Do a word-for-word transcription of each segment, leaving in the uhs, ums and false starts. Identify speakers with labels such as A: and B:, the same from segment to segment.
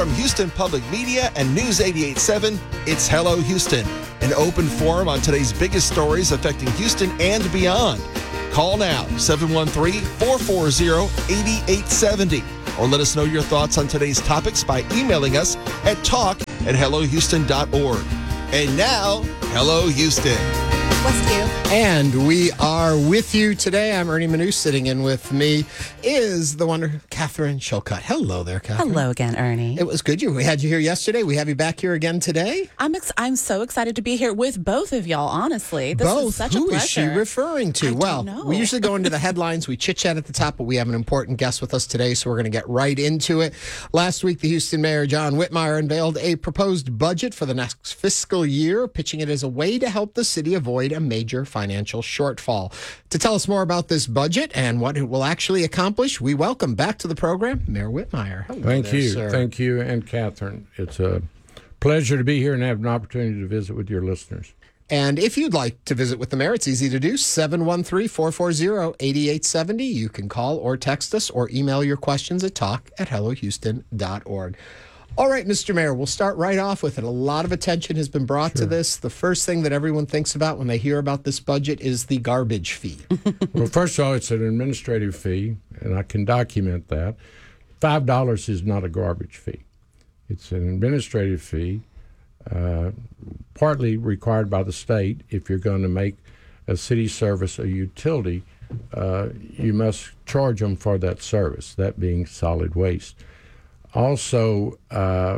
A: From Houston Public Media and News eighty-eight point seven, it's Hello Houston, an open forum on today's biggest stories affecting Houston and beyond. Call now, seven one three, four four zero, eight eight seven zero, or let us know your thoughts on today's topics by emailing us at talk at hello houston dot org. And now, Hello Houston.
B: What's new?
C: And we are with you today. I'm Ernie Manu. Sitting in with me is the wonder Catherine Shulcutt. Hello there, Catherine.
B: Hello again, Ernie.
C: It was good. You, we had you here yesterday. We have you back here again today.
B: I'm ex- I'm so excited to be here with both of y'all, honestly. This
C: both?
B: is such
C: Who
B: a pleasure.
C: is she referring to?
B: I
C: well,
B: don't know.
C: We usually go into the headlines. We chit-chat at the top, but we have an important guest with us today, so we're going to get right into it. Last week, the Houston Mayor, John Whitmire, unveiled a proposed budget for the next fiscal year, pitching it as a way to help the city avoid a major financial shortfall. To tell us more about this budget and what it will actually accomplish, we welcome back to the program Mayor Whitmire. Hello
D: Thank
C: there,
D: you.
C: sir.
D: Thank you, and Catherine. It's a pleasure to be here and have an opportunity to visit with your listeners.
C: And if you'd like to visit with the mayor, it's easy to do. seven one three, four four zero, eight eight seven zero. You can call or text us or email your questions at talk at hello houston dot org. All right, Mister Mayor, we'll start right off with it. A lot of attention has been brought
D: Sure.
C: to this. The first thing that everyone thinks about when they hear about this budget is the garbage fee.
D: Well, first of all, it's an administrative fee, and I can document that. five dollars is not a garbage fee. It's an administrative fee, uh, partly required by the state. If you're going to make a city service a utility, uh, you must charge them for that service, that being solid waste. Also, uh,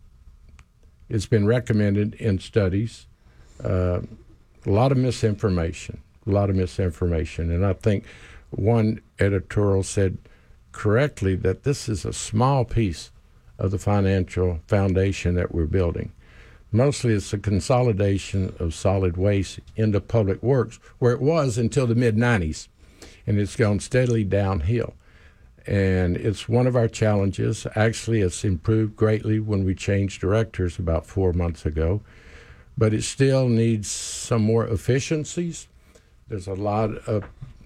D: it's been recommended in studies, uh, a lot of misinformation, a lot of misinformation. And I think one editorial said correctly that this is a small piece of the financial foundation that we're building. Mostly it's a consolidation of solid waste into public works, where it was until the mid nineties, and it's gone steadily downhill. And it's one of our challenges. Actually, it's improved greatly when we changed directors about four months ago, but it still needs some more efficiencies. There's a lot of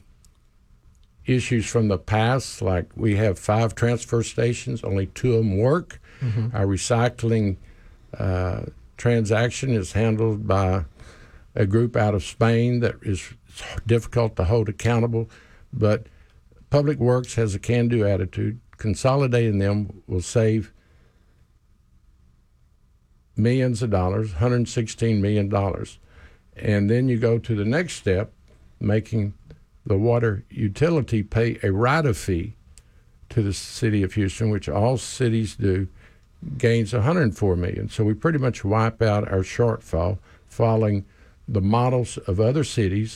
D: issues from the past, like we have five transfer stations, only two of them work. Mm-hmm. Our recycling uh, transaction is handled by a group out of Spain that is difficult to hold accountable, but Public Works has a can-do attitude. Consolidating them will save millions of dollars, one hundred sixteen million dollars. And then you go to the next step, making the water utility pay a right-of fee to the city of Houston, which all cities do, gains one hundred four million dollars. So we pretty much wipe out our shortfall following the models of other cities.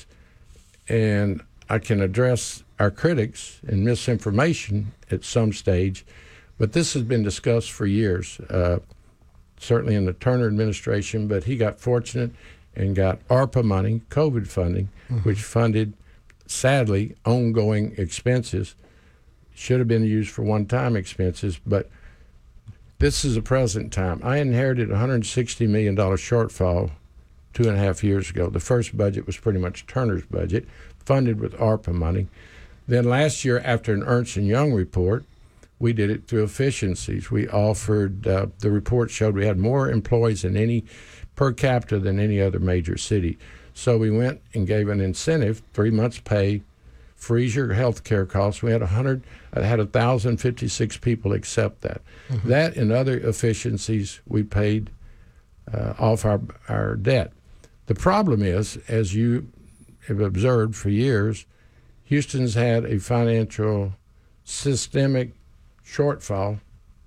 D: And I can address our critics and misinformation at some stage, but this has been discussed for years, uh, certainly in the Turner administration, but he got fortunate and got ARPA money, COVID funding, mm-hmm. which funded, sadly, ongoing expenses. Should have been used for one-time expenses, but this is the present time. I inherited a one hundred sixty million dollars shortfall two and a half years ago. The first budget was pretty much Turner's budget, funded with ARPA money. Then last year, after an Ernst and Young report, we did it through efficiencies. We offered, uh, the report showed we had more employees than any, per capita than any other major city. So we went and gave an incentive, three months pay, freeze your health care costs. We had one hundred, I had one thousand fifty-six people accept that. Mm-hmm. That and other efficiencies we paid uh, off our, our debt. The problem is, as you have observed for years, Houston's had a financial systemic shortfall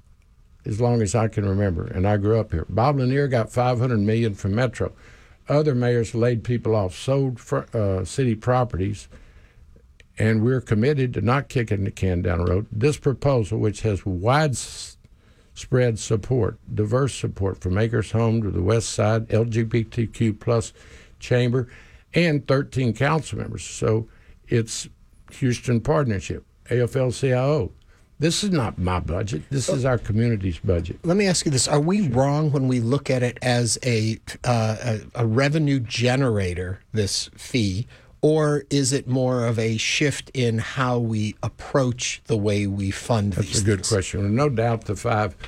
D: as long as I can remember, and I grew up here. Bob Lanier got five hundred million dollars from Metro. Other mayors laid people off, sold fr- uh, city properties, and we're committed to not kicking the can down the road. This proposal, which has widespread support, diverse support from Acres Home to the West Side, L G B T Q plus chamber, and thirteen council members. So it's Houston Partnership, A F L C I O. This is not my budget. This is our community's budget.
C: Let me ask you this. Are we wrong when we look at it as a, uh, a, a revenue generator, this fee, or is it more of a shift in how we approach the way we fund
D: That's
C: these
D: a good
C: things?
D: question. No doubt the five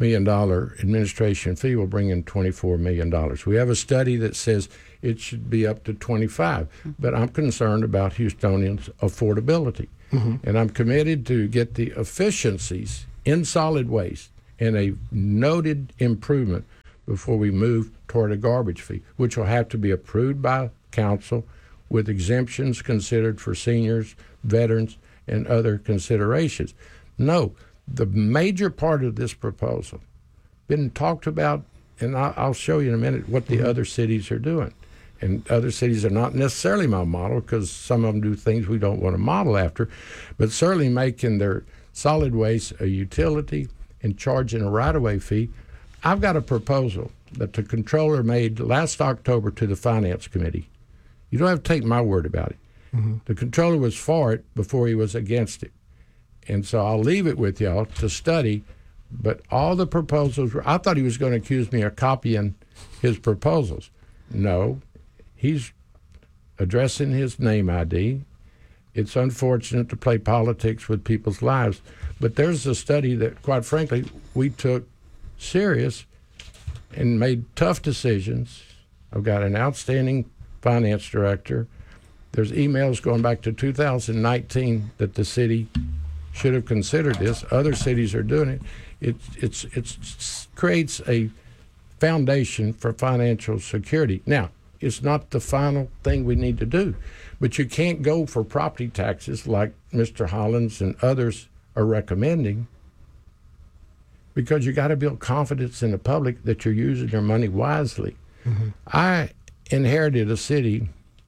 D: million dollars administration fee will bring in twenty-four million dollars. We have a study that says it should be up to twenty-five, but I'm concerned about Houstonians' affordability. Mm-hmm. And I'm committed to get the efficiencies in solid waste and a noted improvement before we move toward a garbage fee, which will have to be approved by council with exemptions considered for seniors, veterans, and other considerations. No, the major part of this proposal been talked about, and I'll show you in a minute what the mm-hmm. other cities are doing. And other cities are not necessarily my model because some of them do things we don't want to model after, but certainly making their solid waste a utility and charging a right-of-way fee. I've got a proposal that the controller made last October to the Finance Committee. You don't have to take my word about it. Mm-hmm. The controller was for it before he was against it. And so I'll leave it with y'all to study, but all the proposals were, I thought he was going to accuse me of copying his proposals. No, he's addressing his name I D. It's unfortunate to play politics with people's lives, but there's a study that, quite frankly, we took serious and made tough decisions. I've got an outstanding finance director. There's emails going back to two thousand nineteen that the city should have considered this. Other cities are doing it. It it's it's creates a foundation for financial security. Now, it's not the final thing we need to do, but you can't go for property taxes like Mister Hollins and others are recommending, because you got to build confidence in the public that you're using your money wisely. Mm-hmm. I inherited a city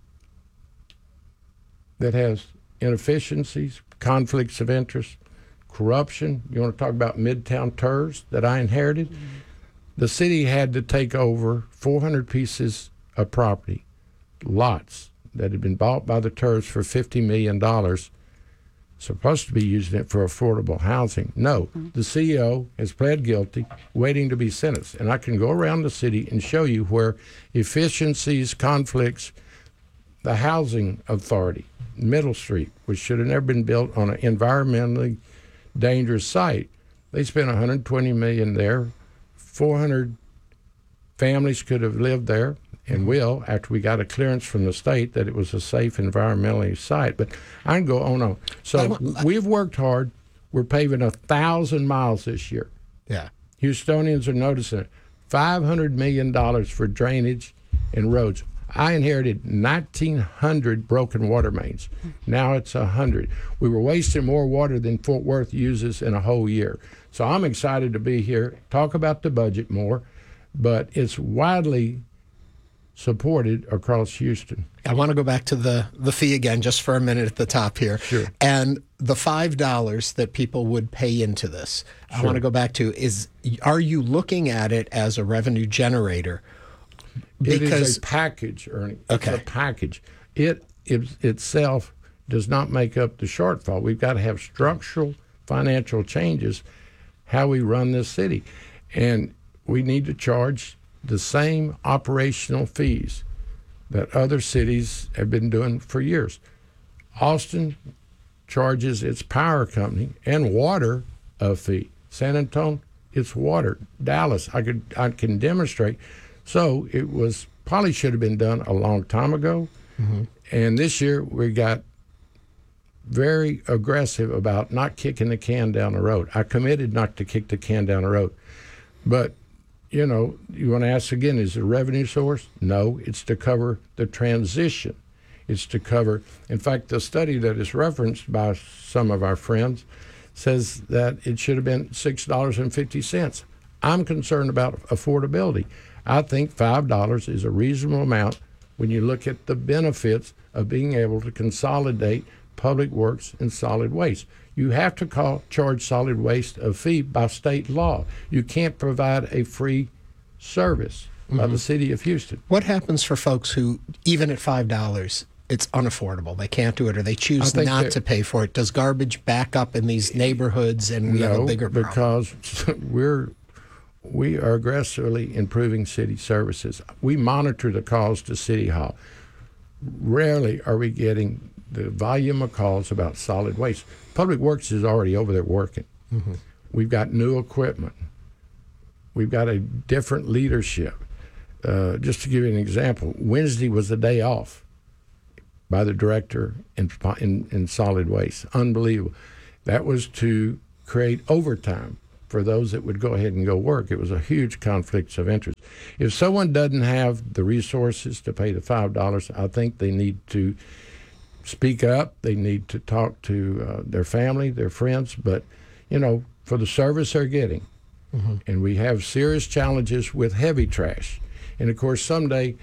D: that has inefficiencies, conflicts of interest, corruption. You want to talk about Midtown Turs that I inherited? Mm-hmm. The city had to take over four hundred pieces of property, lots that had been bought by the Turs for fifty million dollars, supposed to be using it for affordable housing. No, mm-hmm. the C E O has pled guilty, waiting to be sentenced. And I can go around the city and show you where efficiencies, conflicts, the housing authority, Middle Street, which should have never been built on an environmentally dangerous site. They spent one hundred twenty million dollars there. four hundred families could have lived there and will after we got a clearance from the state that it was a safe environmentally site. But I can go on and on. So we've worked hard. We're paving a thousand miles this year.
C: Yeah.
D: Houstonians are noticing it. five hundred million dollars for drainage and roads. I inherited nineteen hundred broken water mains. Now it's one hundred. We were wasting more water than Fort Worth uses in a whole year. So I'm excited to be here, talk about the budget more, but it's widely supported across Houston.
C: I want to go back to the, the fee again just for a minute at the top here.
D: Sure.
C: And the five dollars that people would pay into this. Sure. I want to go back to is, are you looking at it as a revenue generator?
D: Because, it is a package, Ernie.
C: Okay.
D: It's a package. It, it itself does not make up the shortfall. We've got to have structural financial changes how we run this city. And we need to charge the same operational fees that other cities have been doing for years. Austin charges its power company and water a fee. San Antonio, it's water. Dallas, I could I can demonstrate. So it was probably should have been done a long time ago. Mm-hmm. And this year we got very aggressive about not kicking the can down the road. I committed not to kick the can down the road. But, you know, you want to ask again, is it a revenue source? No, it's to cover the transition. It's to cover, in fact, the study that is referenced by some of our friends says that it should have been six dollars and fifty cents. I'm concerned about affordability. I think five dollars is a reasonable amount when you look at the benefits of being able to consolidate public works and solid waste. You have to call, charge solid waste a fee by state law. You can't provide a free service mm-hmm. by the city of Houston.
C: What happens for folks who, even at five dollars, it's unaffordable? They can't do it, or they choose not to pay for it. Does garbage back up in these neighborhoods and we
D: no,
C: have a bigger problem?
D: because we're we are aggressively improving city services. We monitor the calls to City Hall. Rarely are we getting the volume of calls about solid waste. Public Works is already over there working. Mm-hmm. We've got new equipment. We've got a different leadership. Uh, just to give you an example, Wednesday was a day off by the director in, in, in solid waste. Unbelievable. That was to create overtime for those that would go ahead and go work. It was a huge conflict of interest. If someone doesn't have the resources to pay the five dollars, I think they need to speak up. They need to talk to uh, their family, their friends, but, you know, for the service they're getting. Mm-hmm. And we have serious challenges with heavy trash. And, of course, someday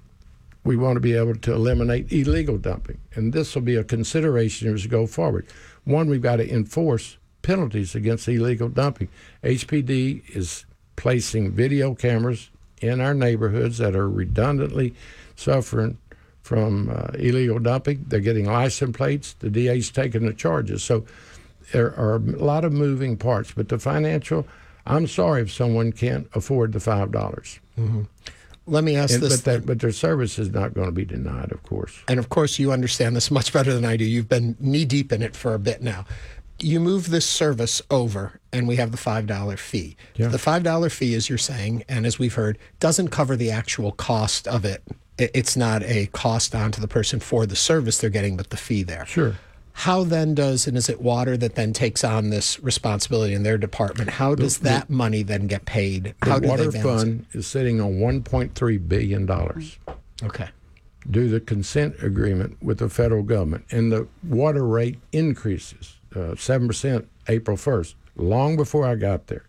D: we want to be able to eliminate illegal dumping. And this will be a consideration as we go forward. One, we've got to enforce penalties against illegal dumping. H P D is placing video cameras in our neighborhoods that are redundantly suffering from uh, illegal dumping. They're getting license plates. The D A's taking the charges. So there are a lot of moving parts. But the financial, I'm sorry if someone can't afford the five dollars.
C: Mm-hmm. Let me ask
D: and,
C: this.
D: But, that, but their service is not going to be denied, of course.
C: And, of course, you understand this much better than I do. You've been knee-deep in it for a bit now. You move this service over, and we have the five dollar fee.
D: Yeah.
C: The five dollar fee, as you're saying, and as we've heard, doesn't cover the actual cost of it. It's not a cost onto the person for the service they're getting, but the fee there.
D: Sure.
C: How then does, and is it water that then takes on this responsibility in their department? How does
D: the,
C: that
D: the,
C: money then get paid? How
D: the
C: do
D: water
C: they balance
D: fund
C: it?
D: is sitting on one point three billion dollars.
C: Okay.
D: Due to the consent agreement with the federal government. And the water rate increases uh, seven percent April first, long before I got there.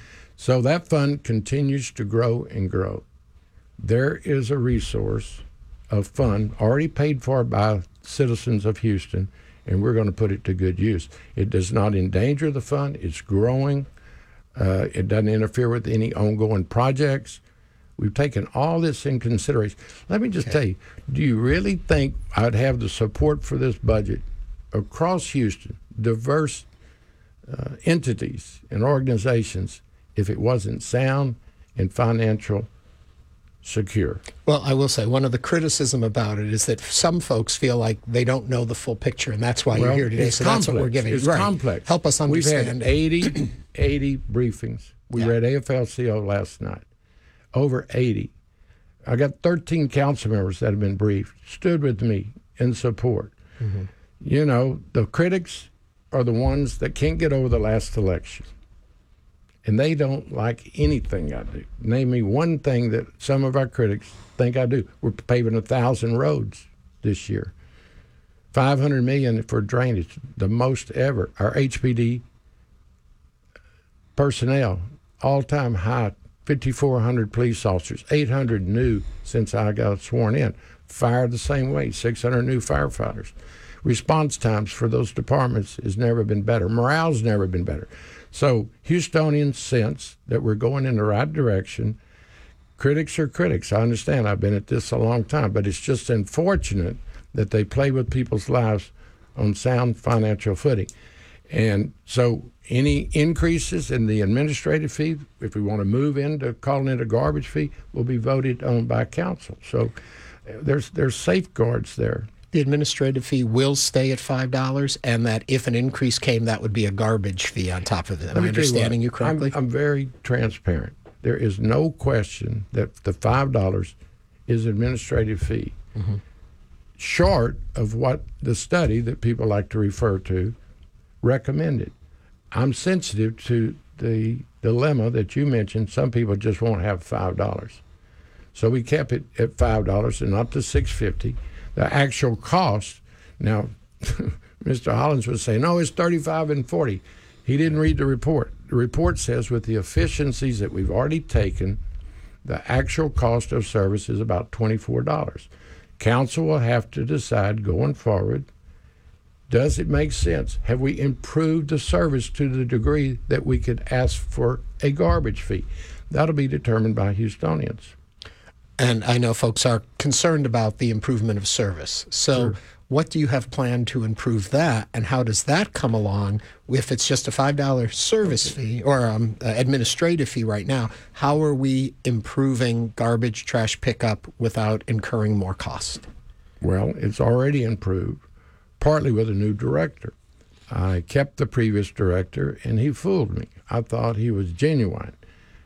D: So that fund continues to grow and grow. There is a resource, a fund already paid for by citizens of Houston, and we're going to put it to good use. It does not endanger the fund. It's growing. Uh, it doesn't interfere with any ongoing projects. We've taken all this in consideration. Let me just okay. tell you, do you really think I'd have the support for this budget across Houston, diverse uh, entities and organizations, if it wasn't sound and financial secure?
C: Well, I will say one of the criticism about it is that some folks feel like they don't know the full picture, and that's why
D: well,
C: you're here today. So
D: complex.
C: That's what we're giving.
D: It's
C: right.
D: complex.
C: Help us understand.
D: We've had eighty, eighty briefings. We yeah. read A F L C O last night. Over eighty. I got thirteen council members that have been briefed, stood with me in support. Mm-hmm. You know, the critics are the ones that can't get over the last election. And they don't like anything I do. Name me one thing that some of our critics think I do. We're paving a thousand roads this year. five hundred million dollars for drainage, the most ever. Our H P D personnel, all-time high, fifty-four hundred police officers, eight hundred new since I got sworn in. Fire the same way, six hundred new firefighters. Response times for those departments has never been better. Morale's never been better. So Houstonians sense that we're going in the right direction. Critics are critics. I understand. I've been at this a long time, but it's just unfortunate that they play with people's lives on sound financial footing. And so any increases in the administrative fee, if we want to move into calling it a garbage fee, will be voted on by council. So there's there's safeguards there.
C: The administrative fee will stay at five dollars, and that if an increase came, that would be a garbage fee on top of it. Am I understanding you, you correctly?
D: I'm, I'm very transparent. There is no question that the five dollars is administrative fee, mm-hmm. short of what the study that people like to refer to recommended. I'm sensitive to the dilemma that you mentioned. Some people just won't have five dollars. So we kept it at five dollars and not to six dollars and fifty cents. The actual cost, now, Mister Hollins was saying, no, it's thirty-five and forty. He didn't read the report. The report says with the efficiencies that we've already taken, the actual cost of service is about twenty-four dollars. Council will have to decide going forward, does it make sense? Have we improved the service to the degree that we could ask for a garbage fee? That'll be determined by Houstonians.
C: And I know folks are concerned about the improvement of service. So sure. What do you have planned to improve that, and how does that come along if it's just a five dollar service fee or um, uh, administrative fee right now? How are we improving garbage trash pickup without incurring more cost?
D: Well, it's already improved, partly with a new director. I kept the previous director, and he fooled me. I thought he was genuine.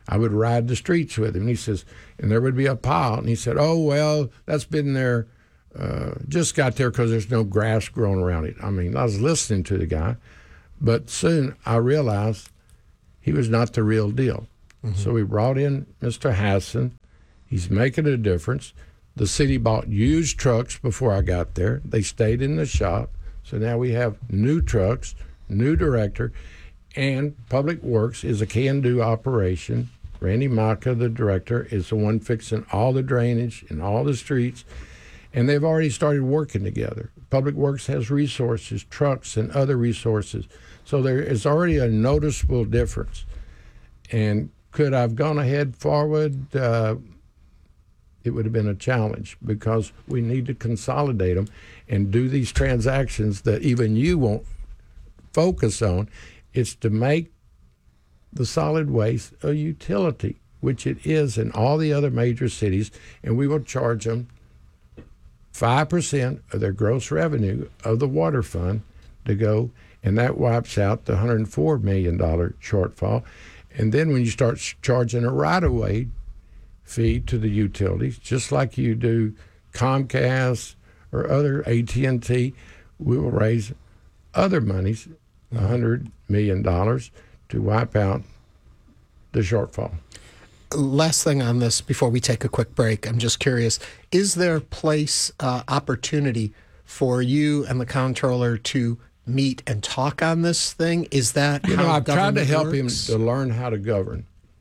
D: I would ride the streets with him. He says, and there would be a pile. And he said, oh, well, that's been there, uh, just got there because there's no grass growing around it. I mean, I was listening to the guy. But soon I realized he was not the real deal. Mm-hmm. So we brought in Mister Hassan. He's making a difference. The city bought used trucks before I got there. They stayed in the shop. So now we have new trucks, new director, and Public Works is a can-do operation. Randy Maka, the director, is the one fixing all the drainage in all the streets, and they've already started working together. Public Works has resources, trucks, and other resources. So there is already a noticeable difference. And could I have gone ahead forward? Uh, it would have been a challenge because we need to consolidate them and do these transactions that even you won't focus on. It's to make the solid waste a utility, which it is in all the other major cities, and we will charge them five percent of their gross revenue of the water fund to go, and that wipes out the one hundred four million dollars shortfall. And then when you start charging a right-of-way fee to the utilities, just like you do Comcast or other A T and T, we will raise other monies, one hundred million dollars, to wipe out the shortfall.
C: Last thing on this before we take a quick break. I'm just curious, is there place, uh, opportunity for you and the comptroller to meet and talk on this thing? Is that
D: You
C: how
D: know, I've tried to
C: government
D: help
C: works?
D: him to learn how to govern.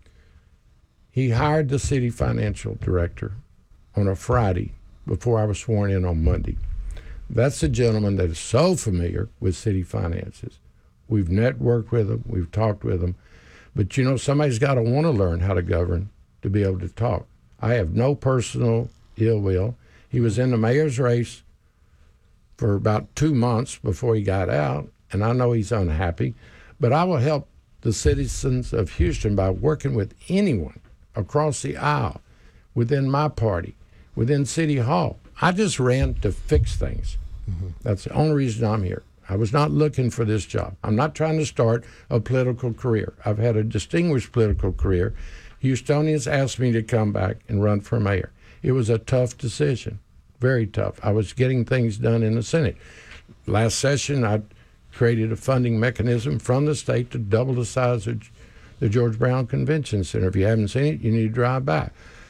D: He hired the city financial director on a Friday before I was sworn in on Monday. That's a gentleman that is so familiar with city finances. We've networked with him. We've talked with him. But, you know, somebody's got to want to learn how to govern to be able to talk. I have no personal ill will. He was in the mayor's race for about two months before he got out, and I know he's unhappy. But I will help the citizens of Houston by working with anyone across the aisle, within my party, within City Hall. I just ran to fix things. Mm-hmm. That's the only reason I'm here. I was not looking for this job. I'm not trying to start a political career. I've had a distinguished political career. Houstonians asked me to come back and run for mayor. It was a tough decision, very tough. I was getting things done in the Senate. Last session, I created a funding mechanism from the state to double the size of the George Brown Convention Center. If you haven't seen it, you need to drive by.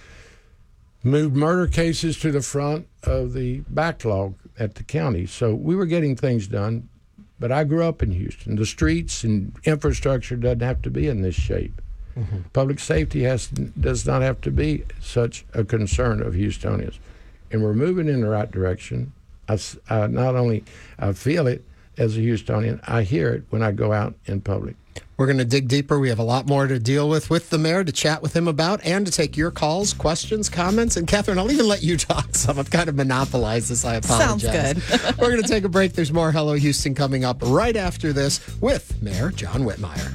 D: Moved murder cases to the front of the backlog at the county. So we were getting things done, but I grew up in Houston. The streets and infrastructure doesn't have to be in this shape. Mm-hmm. Public safety has does not have to be such a concern of Houstonians. And we're moving in the right direction. I, I not only I feel it as a Houstonian, I hear it when I go out in public.
C: We're going to dig deeper. We have a lot more to deal with with the mayor, to chat with him about, and to take your calls, questions, comments. And Catherine, I'll even let you talk some. I've kind of monopolized this. I apologize.
B: Sounds good.
C: We're going to take a break. There's more Hello Houston coming up right after this with Mayor John Whitmire.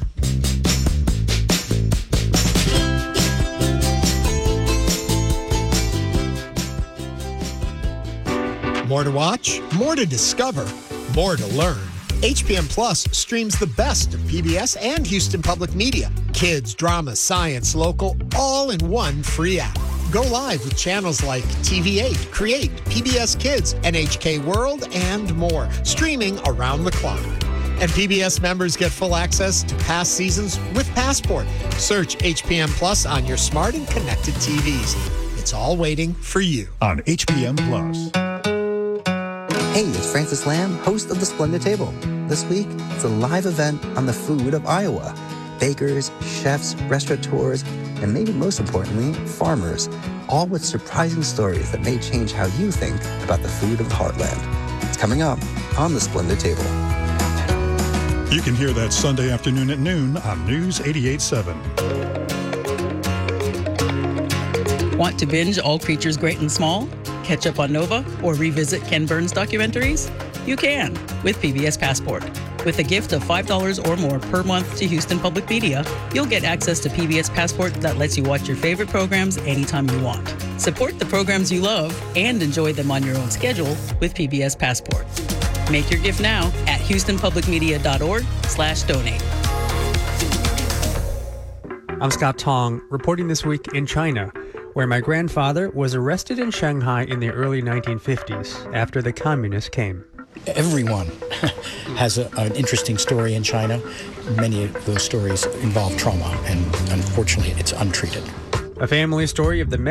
C: More to watch, more to discover, more to learn. H P M Plus streams the best of P B S and Houston Public Media. Kids, drama, science, local, all in one free app. Go live with channels like T V eight, Create, P B S Kids, N H K World, and more, streaming around the clock. And P B S members get full access to past seasons with Passport. Search H P M Plus on your smart and connected T Vs. It's all waiting for you.
E: On H P M Plus.
F: Hey, it's Francis Lamb, host of The Splendid Table. This week, it's a live event on the food of Iowa. Bakers, chefs, restaurateurs, and maybe most importantly, farmers, all with surprising stories that may change how you think about the food of the heartland. It's coming up on The Splendid Table.
E: You can hear that Sunday afternoon at noon on News eighty-eight point seven.
G: Want to binge All Creatures Great and Small? Catch up on Nova or revisit Ken Burns documentaries? You can with P B S Passport. With a gift of five dollars or more per month to Houston Public Media, you'll get access to P B S Passport that lets you watch your favorite programs anytime you want. Support the programs you love and enjoy them on your own schedule with P B S Passport. Make your gift now at houstonpublicmedia.org slash donate.
H: I'm Scott Tong, reporting this week in China, where my grandfather was arrested in Shanghai in the early nineteen fifties after the communists came.
I: Everyone has a, an interesting story in China. Many of those stories involve trauma, and unfortunately, it's untreated.
H: A family story of the